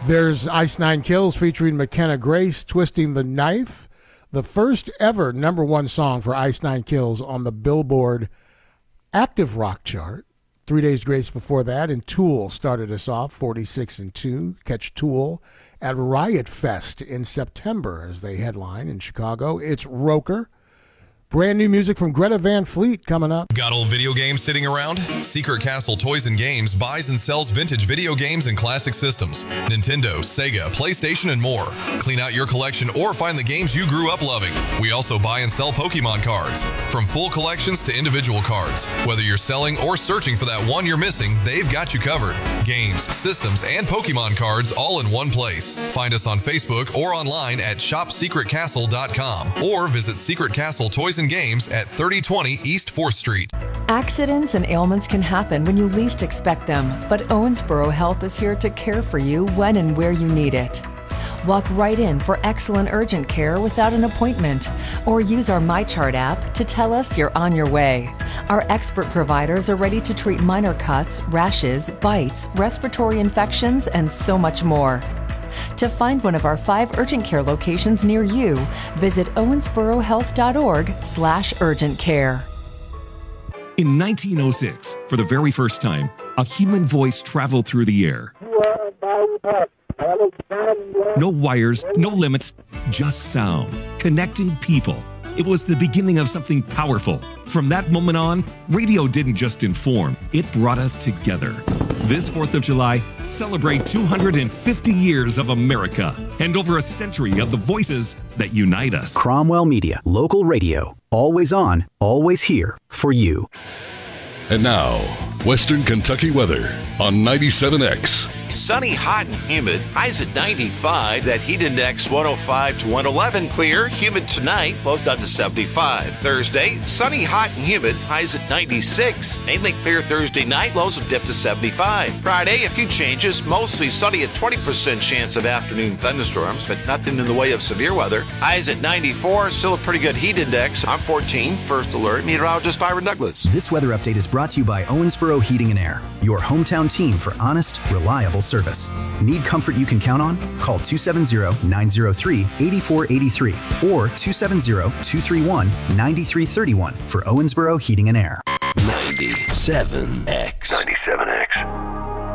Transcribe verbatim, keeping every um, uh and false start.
There's Ice Nine Kills featuring McKenna Grace, Twisting the Knife, the first ever number one song for Ice Nine Kills on the Billboard Active Rock chart. Three Days Grace before that, and Tool started us off, forty-six and two. Catch Tool at Riot Fest in September as they headline in Chicago. It's Roker. Brand new music from Greta Van Fleet coming up. Got old video games sitting around? Secret Castle Toys and Games buys and sells vintage video games and classic systems. Nintendo, Sega, PlayStation, and more. Clean out your collection or find the games you grew up loving. We also buy and sell Pokemon cards. From full collections to individual cards. Whether you're selling or searching for that one you're missing, they've got you covered. Games, systems, and Pokemon cards all in one place. Find us on Facebook or online at shop secret castle dot com or visit Secret Castle Toys and Games at thirty twenty East fourth Street. Accidents and ailments can happen when you least expect them, but Owensboro Health is here to care for you when and where you need it. Walk right in for excellent urgent care without an appointment, or use our MyChart app to tell us you're on your way. Our expert providers are ready to treat minor cuts, rashes, bites, respiratory infections, and so much more. To find one of our five urgent care locations near you, visit owensboro health dot org slash urgent care. In nineteen oh six, for the very first time, a human voice traveled through the air. No wires, no limits, just sound, connecting people. It was the beginning of something powerful. From that moment on, radio didn't just inform, it brought us together. This fourth of July, celebrate two hundred fifty years of America and over a century of the voices that unite us. Cromwell Media, local radio, always on, always here for you. And now, Western Kentucky weather on ninety-seven X. Sunny, hot, and humid. Highs at ninety-five. That heat index one oh five to one eleven. Clear, humid tonight. Lows down to seventy-five. Thursday, sunny, hot, and humid. Highs at ninety-six. Mainly clear Thursday night. Lows will dip to seventy-five. Friday, a few changes. Mostly sunny at twenty percent chance of afternoon thunderstorms, but nothing in the way of severe weather. Highs at ninety-four. Still a pretty good heat index. I'm fourteen. First alert. Meteorologist Byron Douglas. This weather update is brought to you by Owensboro Heating and Air, your hometown team for honest, reliable service. Need comfort you can count on? Call two seven zero, nine zero three, eight four eight three or two seven zero, two three one, nine three three one for Owensboro Heating and Air. ninety-seven X. ninety-seven X.